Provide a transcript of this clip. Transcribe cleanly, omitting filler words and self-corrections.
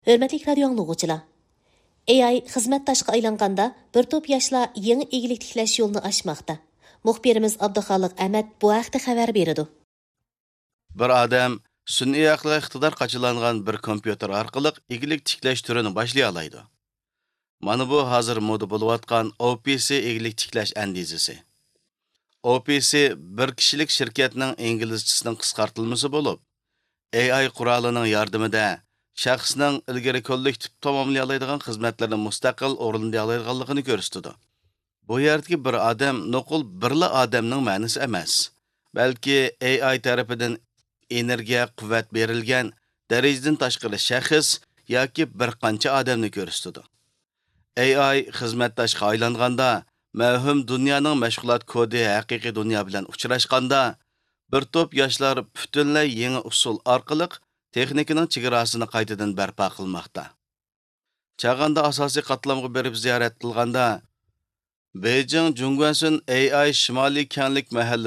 Hörmətli radio anlıqçılar. AI xizmətdaşqa aylanğanda bir top yaşlar yeni egilik tiklash yo'lini aşmaqda. Muxbirimiz Abduxaliq Ahmad bu haqda xabar berdi. Bir odam sun'iy aqlga iqtidor qachilangan bir kompyuter orqali egilik tiklash turini boshlay oladi. Mana bu hozir moda bo'layotgan OPC egilik tiklash andizasi. OPC bir kishilik shirkatning inglizchasining qisqartirilmasi bo'lib, AI qurolining yordamida shaxsning ilgari kollektiv tamomlay oladigan xizmatlarni mustaqil o'rinlay oladiganligini ko'rsatadi. Bu yerdagi bir odam nuqul birla odamning ma'nosi emas, balki AI tarafidan energiya quvvat berilgan darajadan tashqari shaxs yoki bir qancha odamni ko'rsatadi. AI xizmatdoshga aylanganda, mavhum dunyoning mashg'ulot kodi haqiqiy dunyo bilan uchrashganda, bir to'p yoshlar butunlay yangi usul orqali texnikaning chegarasini qaytadan barpo qilmoqda. Chag'anda asosiy qatlamga berib ziyorat qilganda, Beijing Jungwansun AI Shimoliy Kenglik mahalla